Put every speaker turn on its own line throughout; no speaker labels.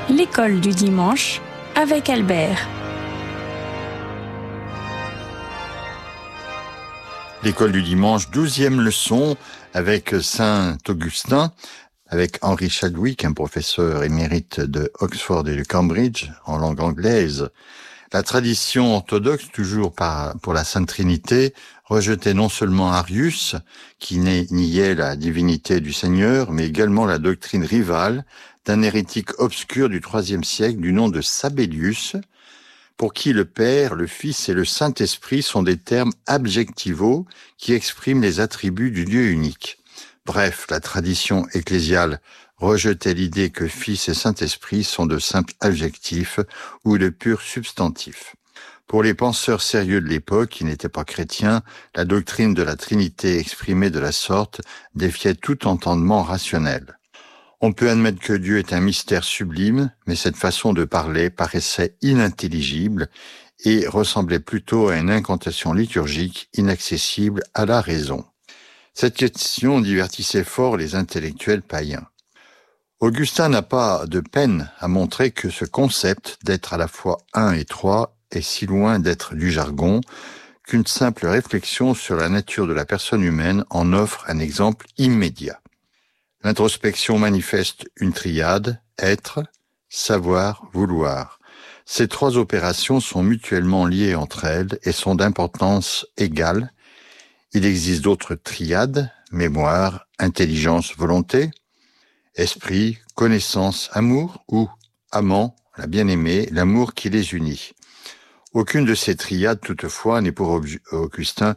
L'école du dimanche avec Albert.
L'école du dimanche, 12e leçon avec Saint-Augustin, avec Henry Chadwick, un professeur émérite de Oxford et de Cambridge en langue anglaise. La tradition orthodoxe, toujours pour la Sainte Trinité, rejetait non seulement Arius, qui niait la divinité du Seigneur, mais également la doctrine rivale d'un hérétique obscur du IIIe siècle du nom de Sabellius, pour qui le Père, le Fils et le Saint-Esprit sont des termes adjectivaux qui expriment les attributs du Dieu unique. Bref, la tradition ecclésiale rejetait l'idée que Fils et Saint-Esprit sont de simples adjectifs ou de purs substantifs. Pour les penseurs sérieux de l'époque, qui n'étaient pas chrétiens, la doctrine de la Trinité exprimée de la sorte défiait tout entendement rationnel. On peut admettre que Dieu est un mystère sublime, mais cette façon de parler paraissait inintelligible et ressemblait plutôt à une incantation liturgique inaccessible à la raison. Cette question divertissait fort les intellectuels païens. Augustin n'a pas de peine à montrer que ce concept d'être à la fois un et trois est si loin d'être du jargon qu'une simple réflexion sur la nature de la personne humaine en offre un exemple immédiat. L'introspection manifeste une triade, être, savoir, vouloir. Ces trois opérations sont mutuellement liées entre elles et sont d'importance égale. Il existe d'autres triades, mémoire, intelligence, volonté, esprit, connaissance, amour, ou amant, la bien-aimée, l'amour qui les unit. Aucune de ces triades, toutefois, n'est pour Augustin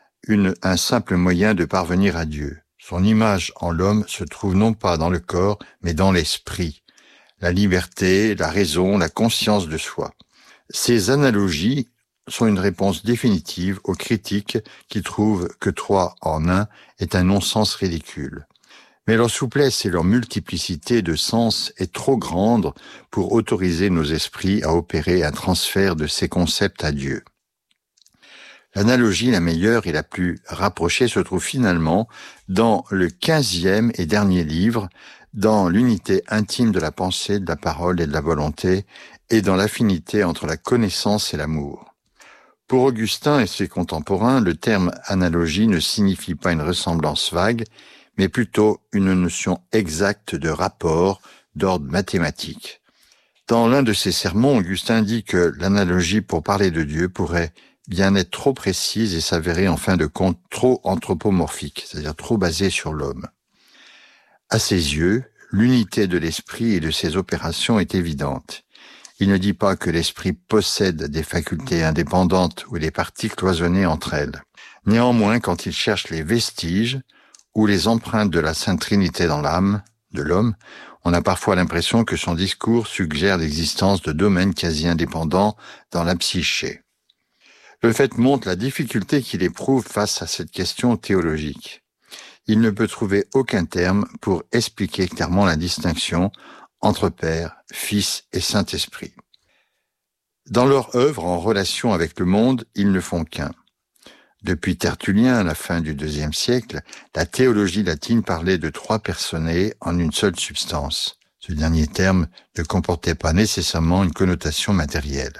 un simple moyen de parvenir à Dieu. Son image en l'homme se trouve non pas dans le corps, mais dans l'esprit. La liberté, la raison, la conscience de soi. Ces analogies sont une réponse définitive aux critiques qui trouvent que 3 en 1 est un non-sens ridicule. Mais leur souplesse et leur multiplicité de sens est trop grande pour autoriser nos esprits à opérer un transfert de ces concepts à Dieu. L'analogie la meilleure et la plus rapprochée se trouve finalement dans le 15e et dernier livre, dans l'unité intime de la pensée, de la parole et de la volonté, et dans l'affinité entre la connaissance et l'amour. Pour Augustin et ses contemporains, le terme analogie ne signifie pas une ressemblance vague, mais plutôt une notion exacte de rapport d'ordre mathématique. Dans l'un de ses sermons, Augustin dit que l'analogie pour parler de Dieu pourrait bien être trop précise et s'avérer en fin de compte trop anthropomorphique, c'est-à-dire trop basée sur l'homme. À ses yeux, l'unité de l'esprit et de ses opérations est évidente. Il ne dit pas que l'esprit possède des facultés indépendantes ou des parties cloisonnées entre elles. Néanmoins, quand il cherche les vestiges ou les empreintes de la Sainte Trinité dans l'âme de l'homme, on a parfois l'impression que son discours suggère l'existence de domaines quasi indépendants dans la psyché. Le fait montre la difficulté qu'il éprouve face à cette question théologique. Il ne peut trouver aucun terme pour expliquer clairement la distinction entre Père, Fils et Saint-Esprit. Dans leur œuvre en relation avec le monde, ils ne font qu'un. Depuis Tertullien, à la fin du IIe siècle, la théologie latine parlait de 3 personae en une seule substance. Ce dernier terme ne comportait pas nécessairement une connotation matérielle.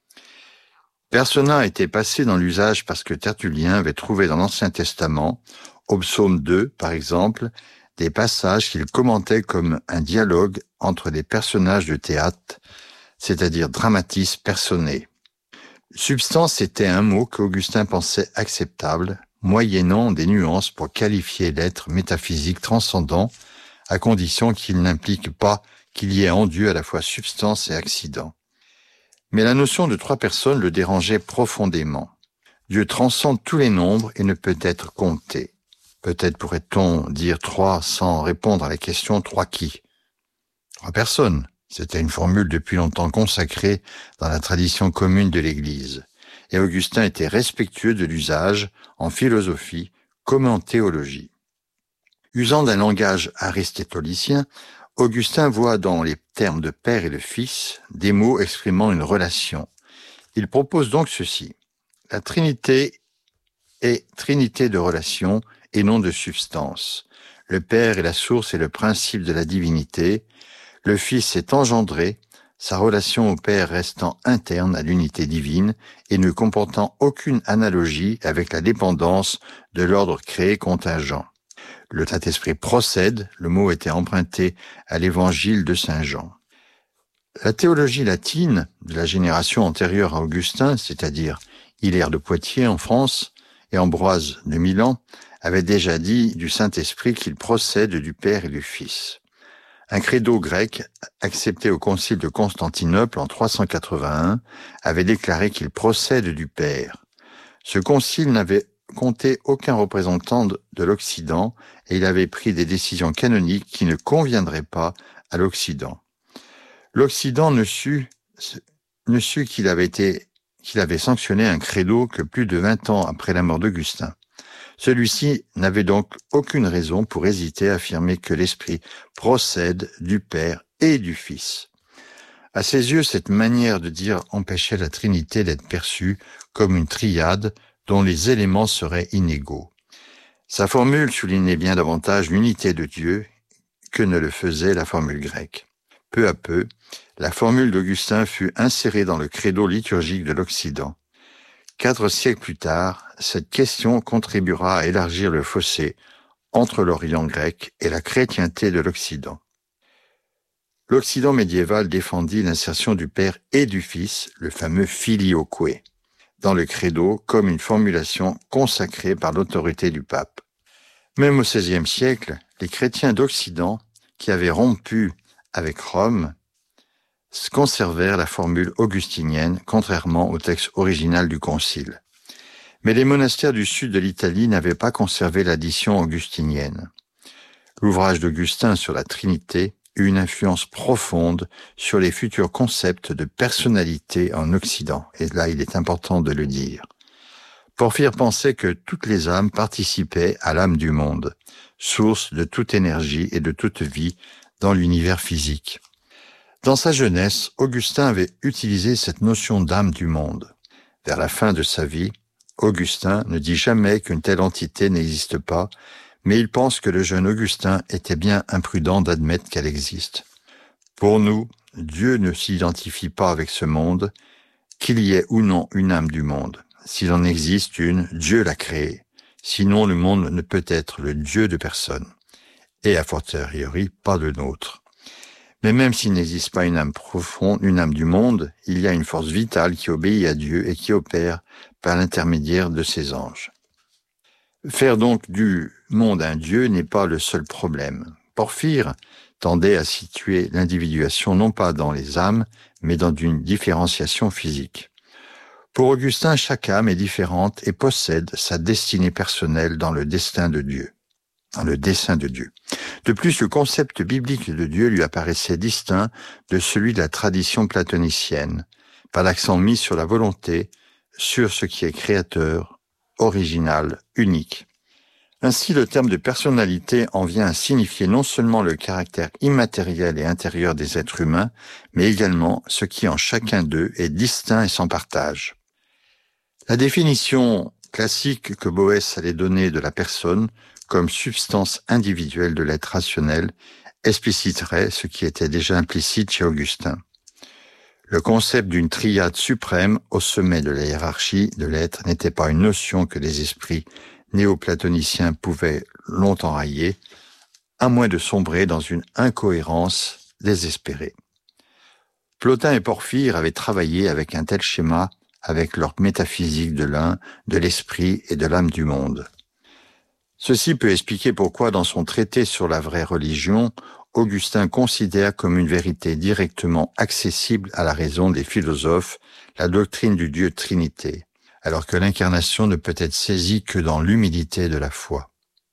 Persona était passé dans l'usage parce que Tertullien avait trouvé dans l'Ancien Testament, au psaume 2 par exemple, des passages qu'il commentait comme un dialogue entre des personnages de théâtre, c'est-à-dire dramatis personae. Substance était un mot qu'Augustin pensait acceptable, moyennant des nuances pour qualifier l'être métaphysique transcendant, à condition qu'il n'implique pas qu'il y ait en Dieu à la fois substance et accident. Mais la notion de 3 personnes le dérangeait profondément. Dieu transcende tous les nombres et ne peut être compté. Peut-être pourrait-on dire 3 sans répondre à la question 3 qui ? 3 personnes. C'était une formule depuis longtemps consacrée dans la tradition commune de l'Église. Et Augustin était respectueux de l'usage en philosophie comme en théologie. Usant d'un langage aristotélicien, Augustin voit dans les termes de Père et de Fils des mots exprimant une relation. Il propose donc ceci. La Trinité est trinité de relation et non de substance. Le Père est la source et le principe de la divinité. Le Fils est engendré, sa relation au Père restant interne à l'unité divine et ne comportant aucune analogie avec la dépendance de l'ordre créé contingent. Le Saint-Esprit procède, le mot était emprunté à l'évangile de Saint Jean. La théologie latine de la génération antérieure à Augustin, c'est-à-dire Hilaire de Poitiers en France et Ambroise de Milan, avait déjà dit du Saint-Esprit qu'il procède du Père et du Fils. Un credo grec, accepté au concile de Constantinople en 381, avait déclaré qu'il procède du Père. Ce concile n'avait compté aucun représentant de l'Occident et il avait pris des décisions canoniques qui ne conviendraient pas à l'Occident. L'Occident ne sut qu'il avait sanctionné un credo que plus de 20 ans après la mort d'Augustin. Celui-ci n'avait donc aucune raison pour hésiter à affirmer que l'Esprit procède du Père et du Fils. À ses yeux, cette manière de dire empêchait la Trinité d'être perçue comme une triade dont les éléments seraient inégaux. Sa formule soulignait bien davantage l'unité de Dieu que ne le faisait la formule grecque. Peu à peu, la formule d'Augustin fut insérée dans le credo liturgique de l'Occident. 4 siècles plus tard, cette question contribuera à élargir le fossé entre l'Orient grec et la chrétienté de l'Occident. L'Occident médiéval défendit l'insertion du Père et du Fils, le fameux filioque, dans le credo comme une formulation consacrée par l'autorité du pape. Même au XVIe siècle, les chrétiens d'Occident, qui avaient rompu avec Rome, conservèrent la formule augustinienne, contrairement au texte original du Concile. Mais les monastères du sud de l'Italie n'avaient pas conservé l'addition augustinienne. L'ouvrage d'Augustin sur la Trinité eut une influence profonde sur les futurs concepts de personnalité en Occident, et là il est important de le dire. Porphyre pensait que toutes les âmes participaient à l'âme du monde, source de toute énergie et de toute vie dans l'univers physique. Dans sa jeunesse, Augustin avait utilisé cette notion d'âme du monde. Vers la fin de sa vie, Augustin ne dit jamais qu'une telle entité n'existe pas, mais il pense que le jeune Augustin était bien imprudent d'admettre qu'elle existe. Pour nous, Dieu ne s'identifie pas avec ce monde, qu'il y ait ou non une âme du monde. S'il en existe une, Dieu l'a créée. Sinon, le monde ne peut être le Dieu de personne. Et a fortiori, pas le nôtre. Mais même s'il n'existe pas une âme profonde, une âme du monde, il y a une force vitale qui obéit à Dieu et qui opère par l'intermédiaire de ses anges. Faire donc du monde un Dieu n'est pas le seul problème. Porphyre tendait à situer l'individuation non pas dans les âmes, mais dans une différenciation physique. Pour Augustin, chaque âme est différente et possède sa destinée personnelle dans le destin de Dieu. Dans le dessein de Dieu. De plus, le concept biblique de Dieu lui apparaissait distinct de celui de la tradition platonicienne, par l'accent mis sur la volonté, sur ce qui est créateur, original, unique. Ainsi, le terme de personnalité en vient à signifier non seulement le caractère immatériel et intérieur des êtres humains, mais également ce qui en chacun d'eux est distinct et sans partage. La définition classique que Boès allait donner de la personne comme substance individuelle de l'être rationnel expliciterait ce qui était déjà implicite chez Augustin. Le concept d'une triade suprême au sommet de la hiérarchie de l'être n'était pas une notion que les esprits néo-platoniciens pouvaient longtemps railler, à moins de sombrer dans une incohérence désespérée. Plotin et Porphyre avaient travaillé avec un tel schéma avec leur métaphysique de l'un, de l'esprit et de l'âme du monde. Ceci peut expliquer pourquoi, dans son traité sur la vraie religion, Augustin considère comme une vérité directement accessible à la raison des philosophes la doctrine du Dieu Trinité, alors que l'incarnation ne peut être saisie que dans l'humilité de la foi.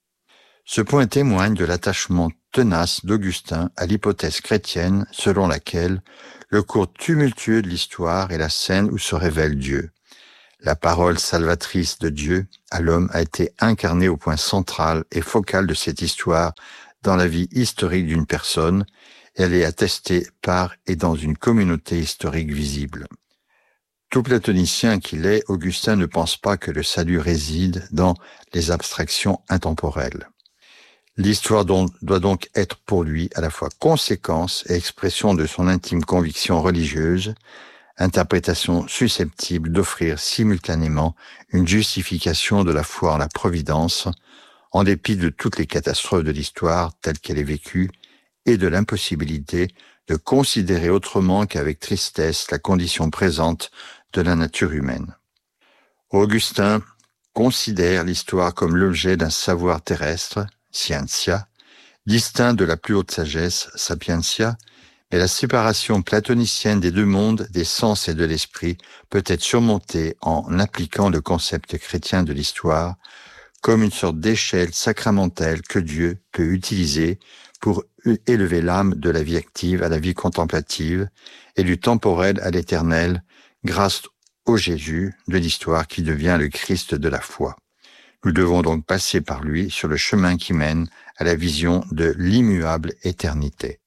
Ce point témoigne de l'attachement tenace d'Augustin à l'hypothèse chrétienne selon laquelle le cours tumultueux de l'histoire est la scène où se révèle Dieu. La parole salvatrice de Dieu à l'homme a été incarnée au point central et focal de cette histoire dans la vie historique d'une personne, et elle est attestée par et dans une communauté historique visible. Tout platonicien qu'il est, Augustin ne pense pas que le salut réside dans les abstractions intemporelles. L'histoire doit donc être pour lui à la fois conséquence et expression de son intime conviction religieuse, interprétation susceptible d'offrir simultanément une justification de la foi en la providence, en dépit de toutes les catastrophes de l'histoire telle qu'elle est vécue et de l'impossibilité de considérer autrement qu'avec tristesse la condition présente de la nature humaine. Augustin considère l'histoire comme l'objet d'un savoir terrestre, scientia, distinct de la plus haute sagesse, sapientia, mais la séparation platonicienne des deux mondes, des sens et de l'esprit, peut être surmontée en appliquant le concept chrétien de l'histoire comme une sorte d'échelle sacramentelle que Dieu peut utiliser pour élever l'âme de la vie active à la vie contemplative et du temporel à l'éternel, grâce au Jésus de l'histoire qui devient le Christ de la foi. Nous devons donc passer par lui sur le chemin qui mène à la vision de l'immuable éternité.